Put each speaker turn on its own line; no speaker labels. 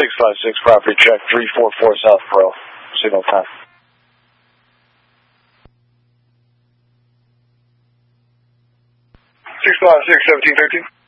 656 property check, 344 South Pearl. Signal time.
656, 1713.